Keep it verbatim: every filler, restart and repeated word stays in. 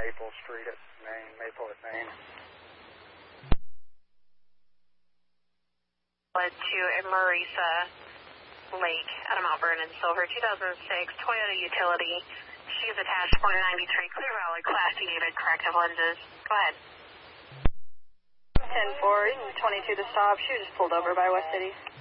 Maple Street at Maine, Maple at Maine. Led to a Marisa Lake out of Mount Vernon Silver, two thousand six Toyota Utility. She's attached four ninety-three Clear Valley, Class D David, corrective lenses. Go ahead. ten four, twenty-two to stop. She was just pulled over by West City.